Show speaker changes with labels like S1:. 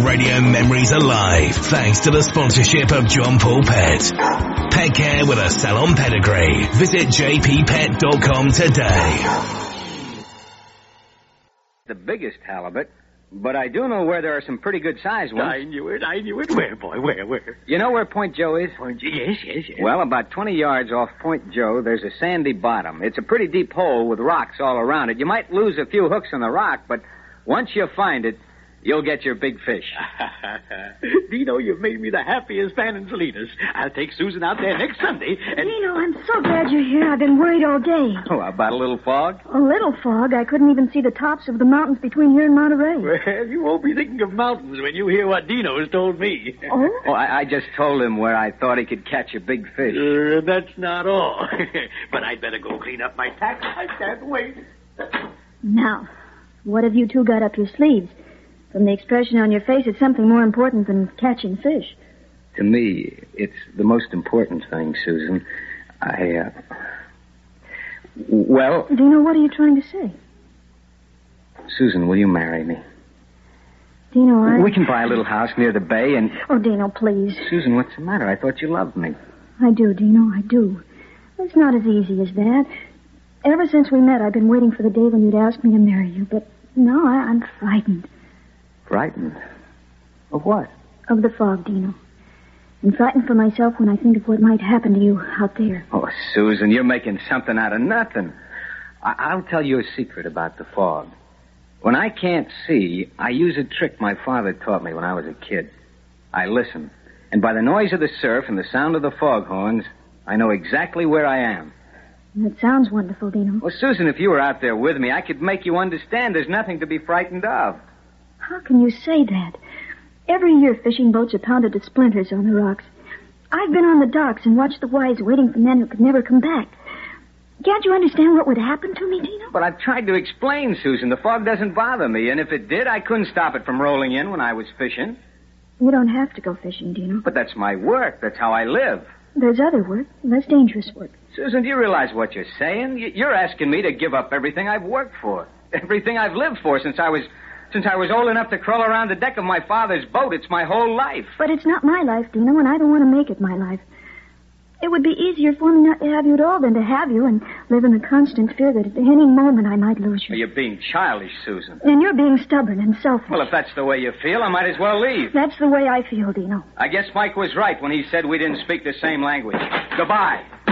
S1: radio memories alive thanks to the sponsorship of John Paul Pet. Pet care with a salon pedigree. Visit jppet.com today.
S2: The biggest halibut, but I do know where there are some pretty good sized ones.
S3: I knew it. Where, boy? Where?
S2: You know where Point Joe is?
S3: Yes.
S2: Well, about 20 yards off Point Joe, there's a sandy bottom. It's a pretty deep hole with rocks all around it. You might lose a few hooks in the rock, but once you find it, you'll get your big fish.
S3: Dino, you've made me the happiest man in Salinas. I'll take Susan out there next Sunday and...
S4: Dino, I'm so glad you're here. I've been worried all day.
S2: Oh, about a little fog?
S4: A little fog? I couldn't even see the tops of the mountains between here and Monterey.
S3: Well, you won't be thinking of mountains when you hear what Dino's told me.
S4: Oh?
S2: Oh, I just told him where I thought he could catch a big fish.
S3: That's not all. But I'd better go clean up my tack. I can't wait.
S4: Now, what have you two got up your sleeves? From the expression on your face, it's something more important than catching fish.
S2: To me, it's the most important thing, Susan. Well...
S4: Dino, what are you trying to say?
S2: Susan, will you marry me?
S4: Dino,
S2: We can buy a little house near the bay and...
S4: Oh, Dino, please.
S2: Susan, what's the matter? I thought you loved me.
S4: I do, Dino, I do. It's not as easy as that. Ever since we met, I've been waiting for the day when you'd ask me to marry you, but now I'm frightened.
S2: Frightened? Of what?
S4: Of the fog, Dino. And frightened for myself when I think of what might happen to you out there.
S2: Oh, Susan, you're making something out of nothing. I'll tell you a secret about the fog. When I can't see, I use a trick my father taught me when I was a kid. I listen, and by the noise of the surf and the sound of the foghorns, I know exactly where I am.
S4: That sounds wonderful, Dino.
S2: Well, Susan, if you were out there with me, I could make you understand there's nothing to be frightened of.
S4: How can you say that? Every year, fishing boats are pounded to splinters on the rocks. I've been on the docks and watched the wives waiting for men who could never come back. Can't you understand what would happen to me, Dino?
S2: But I've tried to explain, Susan. The fog doesn't bother me, and if it did, I couldn't stop it from rolling in when I was fishing.
S4: You don't have to go fishing, Dino.
S2: But that's my work. That's how I live.
S4: There's other work, less dangerous work.
S2: Susan, do you realize what you're saying? You're asking me to give up everything I've worked for, everything I've lived for since I was old enough to crawl around the deck of my father's boat. It's my whole life.
S4: But it's not my life, Dino, and I don't want to make it my life. It would be easier for me not to have you at all than to have you and live in the constant fear that at any moment I might lose you.
S2: You're being childish, Susan.
S4: And you're being stubborn and selfish.
S2: Well, if that's the way you feel, I might as well leave.
S4: That's the way I feel, Dino.
S2: I guess Mike was right when he said we didn't speak the same language. Goodbye.